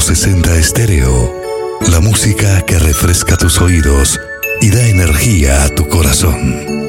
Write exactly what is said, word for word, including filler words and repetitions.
sesenta Estéreo. La música que refresca tus oídos y da energía a tu corazón.